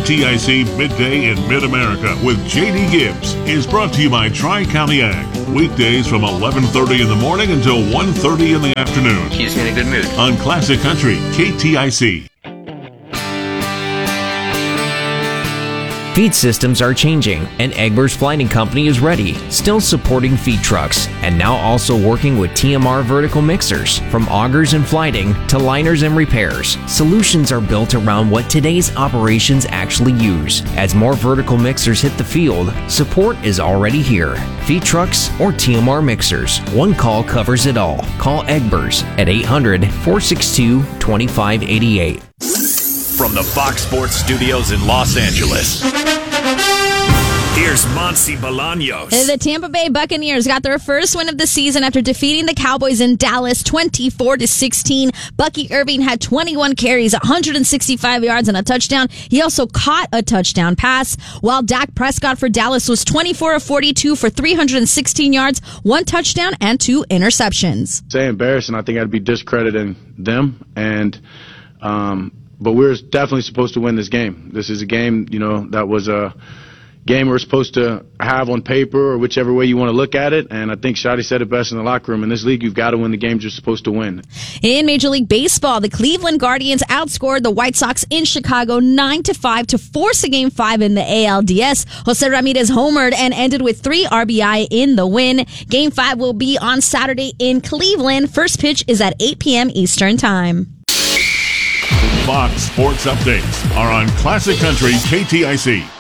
KTIC Midday in Mid-America with J.D. Gibbs is brought to you by Tri-County Ag. Weekdays from 11:30 in the morning until 1:30 in the afternoon. Keeps me in a good mood. On Classic Country, KTIC. Feed systems are changing, and Egbers Flighting Company is ready, still supporting feed trucks, and now also working with TMR vertical mixers. From augers and flighting to liners and repairs, solutions are built around what today's operations actually use. As more vertical mixers hit the field, support is already here. Feed trucks or TMR mixers, one call covers it all. Call Egbers at 800-462-2588. From the Fox Sports Studios in Los Angeles, here's Monty Bolaños. The Tampa Bay Buccaneers got their first win of the season after defeating the Cowboys in Dallas 24-16. Bucky Irving had 21 carries, 165 yards, and a touchdown. He also caught a touchdown pass, while Dak Prescott for Dallas was 24 of 42 for 316 yards, one touchdown, and 2 interceptions. Say embarrassing. I think I'd be discrediting them, but we're definitely supposed to win this game. This is a game, that was a game we're supposed to have on paper or whichever way you want to look at it. And I think Shotty said it best in the locker room. In this league, you've got to win the games you're supposed to win. In Major League Baseball, the Cleveland Guardians outscored the White Sox in Chicago 9-5 to force a Game 5 in the ALDS. Jose Ramirez homered and ended with 3 RBI in the win. Game 5 will be on Saturday in Cleveland. First pitch is at 8 p.m. Eastern Time. Fox Sports Updates are on Classic Country KTIC.